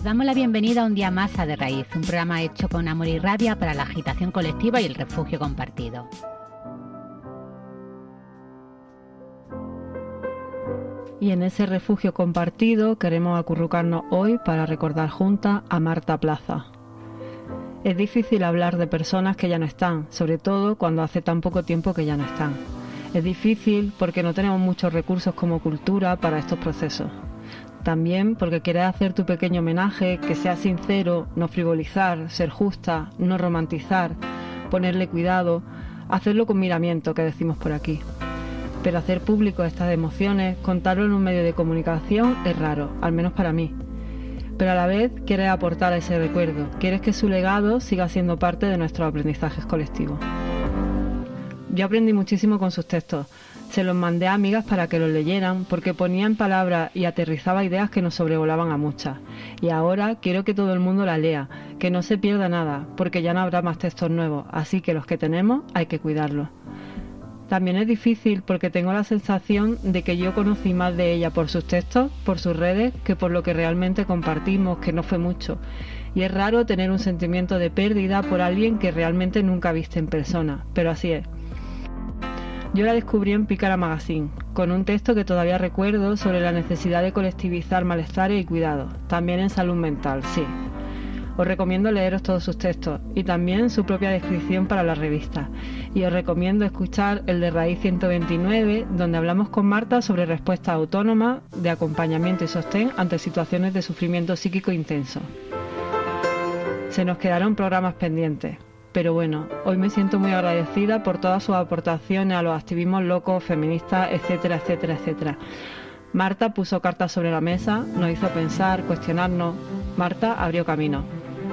Os damos la bienvenida un día más a De Raíz, un programa hecho con amor y rabia para la agitación colectiva y el refugio compartido. Y en ese refugio compartido queremos acurrucarnos hoy para recordar juntas a Marta Plaza. Es difícil hablar de personas que ya no están, sobre todo cuando hace tan poco tiempo que ya no están. Es difícil porque no tenemos muchos recursos como cultura para estos procesos. También porque quieres hacer tu pequeño homenaje, que sea sincero, no frivolizar, ser justa, no romantizar, ponerle cuidado, hacerlo con miramiento, que decimos por aquí. Pero hacer público estas emociones, contarlo en un medio de comunicación es raro, al menos para mí. Pero a la vez quieres aportar a ese recuerdo, quieres que su legado siga siendo parte de nuestros aprendizajes colectivos. Yo aprendí muchísimo con sus textos. Se los mandé a amigas para que los leyeran porque ponía en palabras y aterrizaba ideas que nos sobrevolaban a muchas. Y ahora quiero que todo el mundo la lea, que no se pierda nada, porque ya no habrá más textos nuevos, así que los que tenemos hay que cuidarlos. También es difícil porque tengo la sensación de que yo conocí más de ella por sus textos, por sus redes, que por lo que realmente compartimos, que no fue mucho. Y es raro tener un sentimiento de pérdida por alguien que realmente nunca viste en persona, pero así es. Yo la descubrí en Pícara Magazine, con un texto que todavía recuerdo sobre la necesidad de colectivizar malestares y cuidados, también en salud mental, sí. Os recomiendo leeros todos sus textos y también su propia descripción para la revista. Y os recomiendo escuchar el de Raíz 129, donde hablamos con Marta sobre respuestas autónomas, de acompañamiento y sostén ante situaciones de sufrimiento psíquico intenso. Se nos quedaron programas pendientes. Pero bueno, hoy me siento muy agradecida por todas sus aportaciones a los activismos locos, feministas, etcétera, etcétera, etcétera. Marta puso cartas sobre la mesa, nos hizo pensar, cuestionarnos. Marta abrió camino.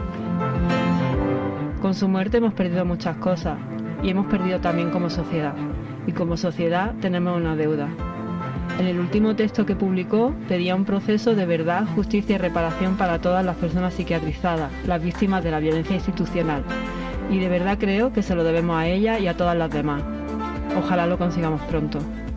Con su muerte hemos perdido muchas cosas y hemos perdido también como sociedad. Y como sociedad tenemos una deuda. En el último texto que publicó pedía un proceso de verdad, justicia y reparación para todas las personas psiquiatrizadas, las víctimas de la violencia institucional. Y de verdad creo que se lo debemos a ella y a todas las demás. Ojalá lo consigamos pronto.